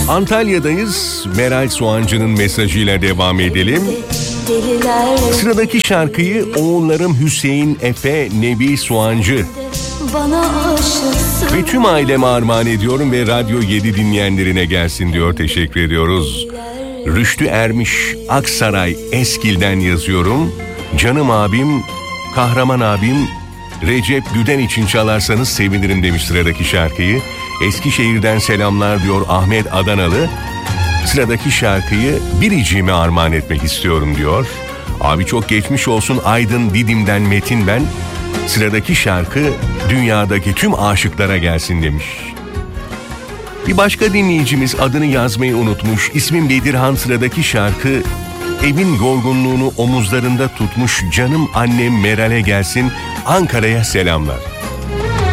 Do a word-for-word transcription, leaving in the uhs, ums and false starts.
Antalya'dayız. Meral Soğancı'nın mesajıyla devam edelim. Sıradaki şarkıyı oğullarım Hüseyin, Efe, Nebi Soğancı ve tüm aileme armağan ediyorum ve Radyo yedi dinleyenlerine gelsin diyor. Teşekkür ediyoruz. Rüştü Ermiş, Aksaray, Eskil'den yazıyorum. Canım abim, kahraman abim Recep Güden için çalarsanız sevinirim demiş sıradaki şarkıyı. Eskişehir'den selamlar diyor Ahmet Adanalı. Sıradaki şarkıyı biricime armağan etmek istiyorum diyor. Abi çok geçmiş olsun Aydın Didim'den Metin ben. Sıradaki şarkı dünyadaki tüm aşıklara gelsin demiş. Bir başka dinleyicimiz adını yazmayı unutmuş. İsmim Bedirhan, sıradaki şarkı evin yorgunluğunu omuzlarında tutmuş canım annem Meral'e gelsin, Ankara'ya selamlar.